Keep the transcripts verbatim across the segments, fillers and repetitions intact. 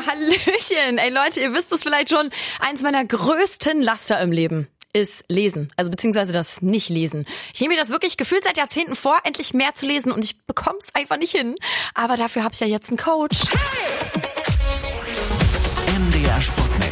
Hallöchen. Ey Leute, ihr wisst es vielleicht schon, eins meiner größten Laster im Leben ist Lesen, also beziehungsweise das Nicht-Lesen. Ich nehme mir das wirklich gefühlt seit Jahrzehnten vor, endlich mehr zu lesen und ich bekomme es einfach nicht hin. Aber dafür habe ich ja jetzt einen Coach. M D R Sputnik.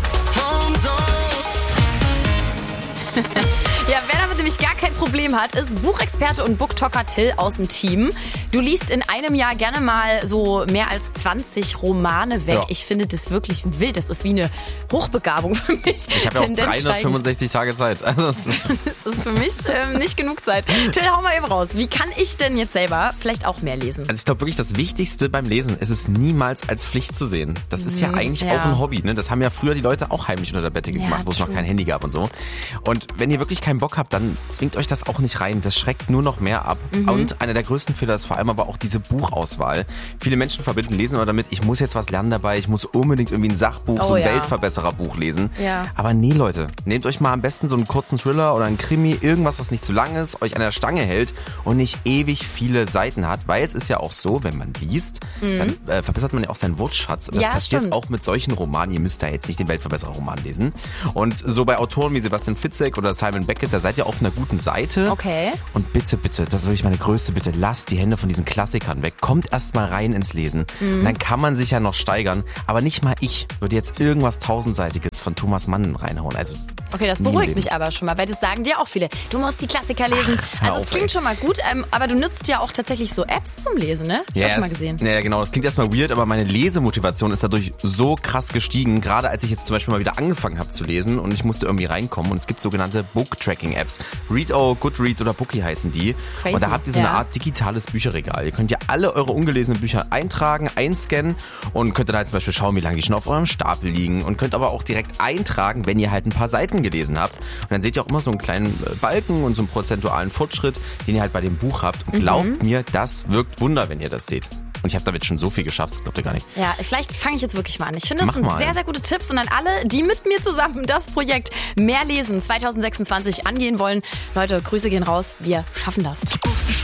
Ja, wer damit nämlich gar kein Problem hat, ist Buchexperte und Booktalker Till aus dem Team. Du liest in einem Jahr gerne mal so mehr als zwanzig Romane weg. Ja. Ich finde das wirklich wild. Das ist wie eine Hochbegabung für mich. Ich habe ja auch dreihundertfünfundsechzig Tage Zeit. Also das ist für mich ähm, nicht genug Zeit. Till, hau mal eben raus. Wie kann ich denn jetzt selber vielleicht auch mehr lesen? Also ich glaube wirklich, das Wichtigste beim Lesen ist es niemals als Pflicht zu sehen. Das ist ja eigentlich ja. auch ein Hobby. Ne? Das haben ja früher die Leute auch heimlich unter der Bettdecke Ja, gemacht, wo es noch true. kein Handy gab und so. Und wenn ihr wirklich keinen Bock habt, dann zwingt euch das auch nicht rein. Das schreckt nur noch mehr ab. Mhm. Und einer der größten Fehler ist vor allem aber auch diese Buchauswahl. Viele Menschen verbinden Lesen aber damit, ich muss jetzt was lernen dabei, ich muss unbedingt irgendwie ein Sachbuch, Oh so ein ja. Weltverbessererbuch lesen. Ja. Aber nee, Leute, nehmt euch mal am besten so einen kurzen Thriller oder einen Krimi, irgendwas, was nicht zu lang ist, euch an der Stange hält und nicht ewig viele Seiten hat, weil es ist ja auch so, wenn man liest, mhm. dann äh, verbessert man ja auch seinen Wortschatz. Und das Ja, passiert stimmt. auch mit solchen Romanen. Ihr müsst da jetzt nicht den Weltverbesserer-Roman lesen. Und so bei Autoren wie Sebastian Fitzek oder Simon Beckett, da seid ihr auf einer guten Seite. Okay. Und bitte, bitte, das ist wirklich meine größte Bitte, lasst die Hände von diesen Klassikern weg. Kommt erst mal rein ins Lesen. Mhm. Und dann kann man sich ja noch steigern. Aber nicht mal ich würde jetzt irgendwas Tausendseitiges von Thomas Mann reinhauen. Also Okay, das nie im beruhigt Leben. mich aber schon mal, weil das sagen dir auch viele. Du musst die Klassiker lesen. Ach, hör also es auf, klingt ey. schon mal gut, ähm, aber du nutzt ja auch tatsächlich so Apps zum Lesen, ne? Hab ich auch schon mal es- gesehen. Ja, genau. Das klingt erstmal weird, aber meine Lesemotivation ist dadurch so krass gestiegen. Gerade als ich jetzt zum Beispiel mal wieder angefangen habe zu lesen und ich musste irgendwie reinkommen. Und es gibt sogenannte Book-Tracking-Apps. Reado, Goodreads oder Bookie heißen die. Crazy, Und da habt ihr so eine ja. Art digitales Bücherregal. Ihr könnt ja alle eure ungelesenen Bücher eintragen, einscannen und könnt dann halt zum Beispiel schauen, wie lange die schon auf eurem Stapel liegen. Und könnt aber auch direkt eintragen, wenn ihr halt ein paar Seiten gelesen habt. Und dann seht ihr auch immer so einen kleinen äh, Balken und so einen prozentualen Fortschritt, den ihr halt bei dem Buch habt. Und glaubt Mhm. mir, das wirkt Wunder, wenn ihr das seht. Und ich habe damit schon so viel geschafft, das glaubt ihr gar nicht. Ja, vielleicht fange ich jetzt wirklich mal an. Ich finde, das Mach sind mal. sehr, sehr gute Tipps. Und an alle, die mit mir zusammen das Projekt Mehr Lesen zwanzig sechsundzwanzig angehen wollen. Leute, Grüße gehen raus. Wir schaffen das.